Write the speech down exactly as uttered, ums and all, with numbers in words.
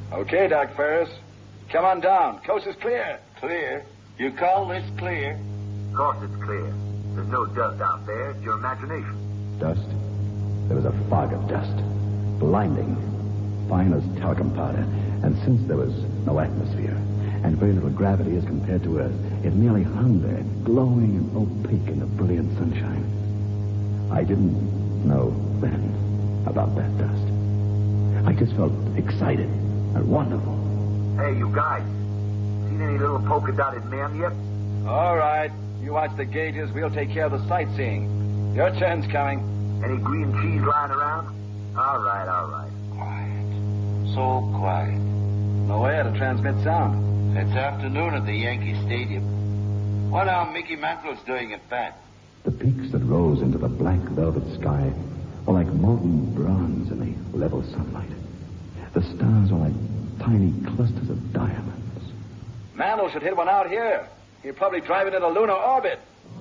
Okay, Doc Ferris. Come on down. Coast is clear. Clear? You call this clear? Of course it's clear. There's no dust out there. It's your imagination. Dust? There was a fog of dust. Blinding. Fine as talcum powder. And since there was no atmosphere, and very little gravity as compared to Earth, it merely hung there, glowing and opaque in the brilliant sunshine. I didn't know then about that dust. I just felt excited and wonderful. Hey, you guys. Seen any little polka-dotted men yet? All right. You watch the gauges. We'll take care of the sightseeing. Your turn's coming. Any green cheese lying around? All right, all right. Quiet. So quiet. No air to transmit sound. It's afternoon at the Yankee Stadium. What are Mickey Mantle's doing at bat? The peaks that rose into the black velvet sky were like molten bronze in the level sunlight. The stars were like tiny clusters of diamonds. Mantle should hit one out here. He'll probably drive it into lunar orbit.